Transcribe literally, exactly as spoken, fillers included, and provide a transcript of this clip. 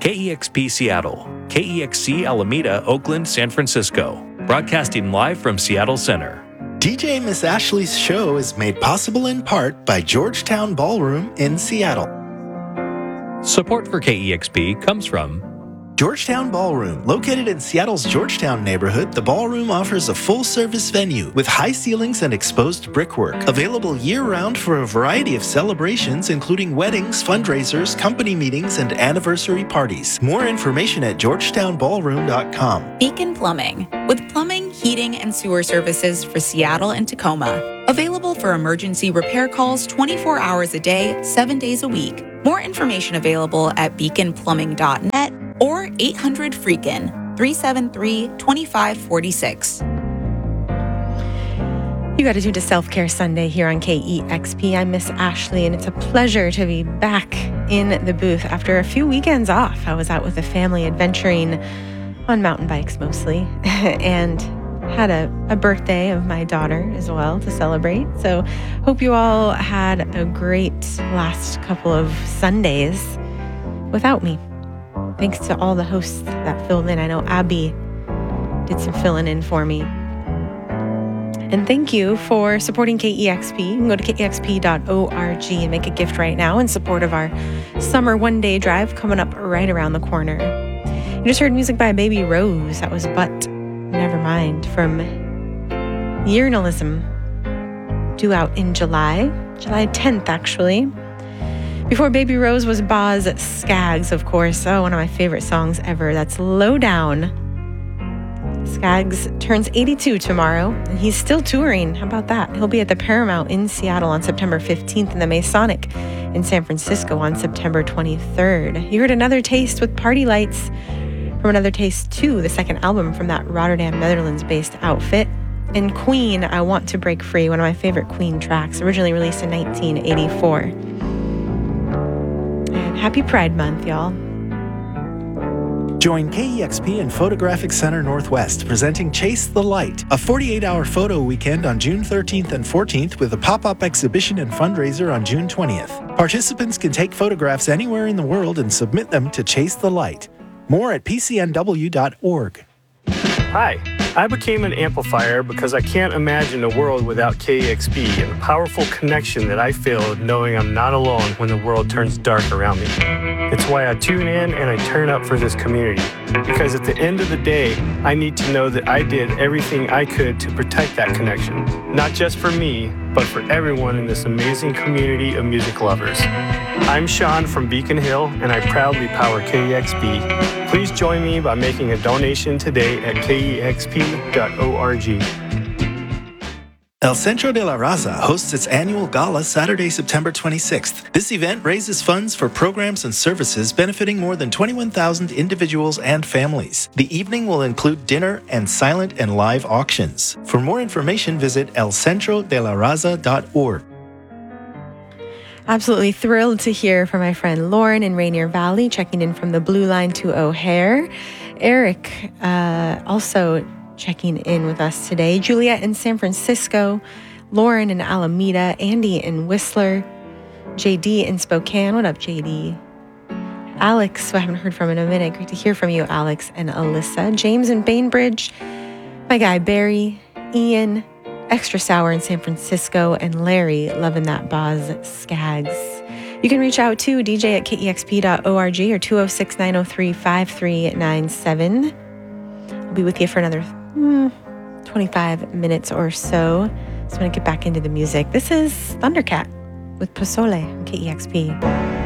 K E X P Seattle, K E X C Alameda, Oakland, San Francisco. Broadcasting live from Seattle Center. D J Miss Ashley's show is made possible in part by Georgetown Ballroom in Seattle. Support for K E X P comes from Georgetown Ballroom. Located in Seattle's Georgetown neighborhood, the Ballroom offers a full-service venue with high ceilings and exposed brickwork. Available year-round for a variety of celebrations, including weddings, fundraisers, company meetings, and anniversary parties. More information at georgetown ballroom dot com. Beacon Plumbing. With plumbing, heating, and sewer services for Seattle and Tacoma. Available for emergency repair calls twenty-four hours a day, seven days a week. More information available at beacon plumbing dot net or eight hundred freakin, three seven three, two five four six. You got to tune to Self-Care Sunday here on K E X P. I'm Miss Ashley, and it's a pleasure to be back in the booth after a few weekends off. I was out with the family adventuring on mountain bikes mostly, and had a, a birthday of my daughter as well to celebrate. So hope you all had a great last couple of Sundays without me. Thanks to all the hosts that filled in. I know Abby did some filling in for me. And thank you for supporting K E X P. You can go to K E X P dot org and make a gift right now in support of our summer one-day drive coming up right around the corner. You just heard music by Baby Rose. That was But Never Mind from Yearnalism, due out in July, July tenth actually. Before Baby Rose was Boz Scaggs, of course. Oh, one of my favorite songs ever. That's Lowdown. Scaggs turns eighty-two tomorrow, and he's still touring. How about that? He'll be at the Paramount in Seattle on September fifteenth and the Masonic in San Francisco on September twenty-third. You heard Another Taste with Party Lights from Another Taste two, the second album from that Rotterdam, Netherlands-based outfit. And Queen, I Want to Break Free, one of my favorite Queen tracks, originally released in nineteen eighty-four. And happy Pride Month, y'all. Join K E X P and Photographic Center Northwest presenting Chase the Light, a forty-eight hour photo weekend on June thirteenth and fourteenth with a pop-up exhibition and fundraiser on June twentieth. Participants can take photographs anywhere in the world and submit them to Chase the Light. More at p c n w dot org. Hi, I became an amplifier because I can't imagine a world without K E X P and the powerful connection that I feel knowing I'm not alone when the world turns dark around me. It's why I tune in and I turn up for this community, because at the end of the day, I need to know that I did everything I could to protect that connection, not just for me, but for everyone in this amazing community of music lovers. I'm Sean from Beacon Hill, and I proudly power K E X P. Please join me by making a donation today at k e x p dot org. El Centro de la Raza hosts its annual gala Saturday, September twenty-sixth. This event raises funds for programs and services benefiting more than twenty-one thousand individuals and families. The evening will include dinner and silent and live auctions. For more information, visit el centro de la raza dot org. Absolutely thrilled to hear from my friend Lauren in Rainier Valley, checking in from the Blue Line to O'Hare. Eric uh, also checking in with us today. Juliet in San Francisco, Lauren in Alameda, Andy in Whistler, J D in Spokane. What up, J D? Alex, who I haven't heard from in a minute. Great to hear from you, Alex and Alyssa. James in Bainbridge, my guy Barry, Ian, Extra Sour in San Francisco, and Larry, loving that Boz Scaggs. You can reach out to D J at k e x p dot org or two oh six, nine oh three, five three nine seven. I'll be with you for another mm, twenty-five minutes or so. Just want to get back into the music. This is Thundercat with Pozole on K E X P.